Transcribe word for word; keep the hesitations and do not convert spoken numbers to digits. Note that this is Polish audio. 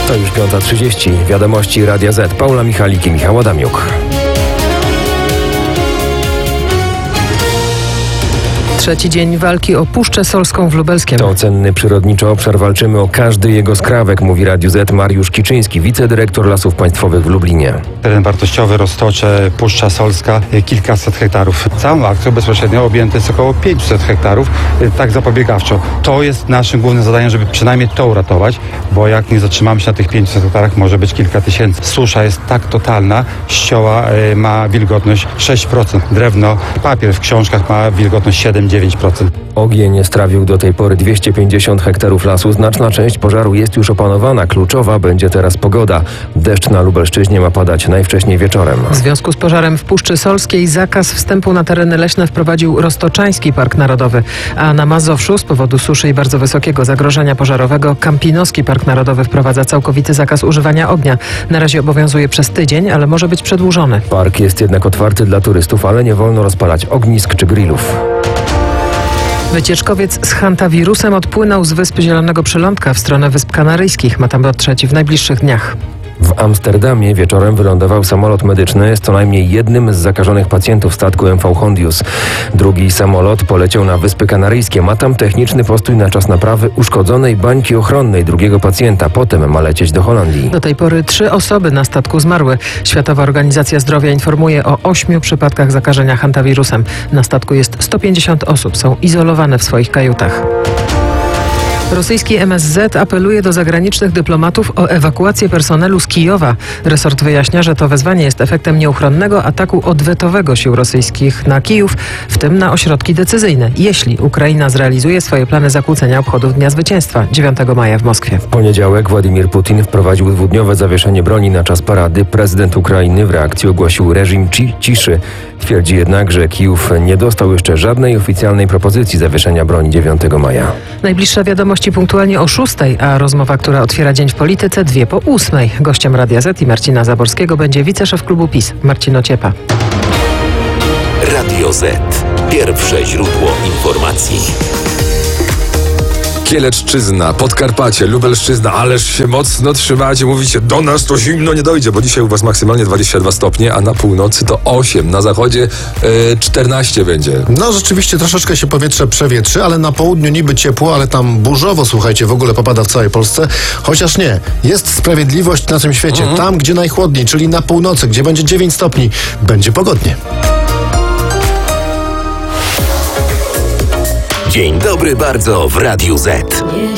To już piąta trzydzieści. Wiadomości Radia Z. Paula Michalik i Michał Adamiuk. Trzeci dzień walki o Puszczę Solską w Lubelskiem. To cenny przyrodniczy obszar. Walczymy o każdy jego skrawek, mówi Radiu Z Mariusz Kiczyński, wicedyrektor Lasów Państwowych w Lublinie. Teren wartościowy Roztocze, Puszcza Solska, kilkaset hektarów. Całą akcją bezpośrednio objęte jest około pięćset hektarów, tak zapobiegawczo. To jest naszym głównym zadaniem, żeby przynajmniej to uratować, bo jak nie zatrzymamy się na tych pięćset hektarach, może być kilka tysięcy. Susza jest tak totalna, ścioła ma wilgotność sześć procent, drewno, papier w książkach ma wilgotność siedem do dziewięciu procent. Ogień strawił do tej pory dwieście pięćdziesiąt hektarów lasu. Znaczna część pożaru jest już opanowana. Kluczowa będzie teraz pogoda. Deszcz na Lubelszczyźnie ma padać najwcześniej wieczorem. W związku z pożarem w Puszczy Solskiej zakaz wstępu na tereny leśne wprowadził Roztoczański Park Narodowy, a na Mazowszu z powodu suszy i bardzo wysokiego zagrożenia pożarowego Kampinoski Park Narodowy wprowadza całkowity zakaz używania ognia. Na razie obowiązuje przez tydzień, ale może być przedłużony. Park jest jednak otwarty dla turystów, ale nie wolno rozpalać ognisk czy grillów. Wycieczkowiec z hantawirusem odpłynął z Wysp Zielonego Przylądka w stronę Wysp Kanaryjskich. Ma tam dotrzeć w najbliższych dniach. W Amsterdamie wieczorem wylądował samolot medyczny z co najmniej jednym z zakażonych pacjentów statku M V Hondius. Drugi samolot poleciał na Wyspy Kanaryjskie. Ma tam techniczny postój na czas naprawy uszkodzonej bańki ochronnej drugiego pacjenta. Potem ma lecieć do Holandii. Do tej pory trzy osoby na statku zmarły. Światowa Organizacja Zdrowia informuje o ośmiu przypadkach zakażenia hantawirusem. Na statku jest sto pięćdziesiąt osób. Są izolowane w swoich kajutach. Rosyjski M S Z apeluje do zagranicznych dyplomatów o ewakuację personelu z Kijowa. Resort wyjaśnia, że to wezwanie jest efektem nieuchronnego ataku odwetowego sił rosyjskich na Kijów, w tym na ośrodki decyzyjne, jeśli Ukraina zrealizuje swoje plany zakłócenia obchodów Dnia Zwycięstwa dziewiątego maja w Moskwie. W poniedziałek Władimir Putin wprowadził dwudniowe zawieszenie broni na czas parady. Prezydent Ukrainy w reakcji ogłosił reżim ci- ciszy. Twierdzi jednak, że Kijów nie dostał jeszcze żadnej oficjalnej propozycji zawieszenia broni dziewiątego maja. Najbliższa wiadomości punktualnie o szóstej, a rozmowa, która otwiera dzień w polityce, dwie po ósmej. Gościem Radia Z i Marcina Zaborskiego będzie wiceszef klubu PiS, Marcin Ociepa. Radio Z. Pierwsze źródło informacji. Kieleczczyzna, Podkarpacie, Lubelszczyzna, ależ się mocno trzymacie, mówicie, do nas to zimno nie dojdzie, bo dzisiaj u was maksymalnie dwadzieścia dwa stopnie, a na północy to osiem, na zachodzie e, czternaście będzie. No rzeczywiście troszeczkę się powietrze przewietrzy, ale na południu niby ciepło, ale tam burzowo, słuchajcie, w ogóle popada w całej Polsce, chociaż nie, jest sprawiedliwość na tym świecie, mhm. Tam gdzie najchłodniej, czyli na północy, gdzie będzie dziewięć stopni, będzie pogodnie. Dzień dobry bardzo w Radiu Z.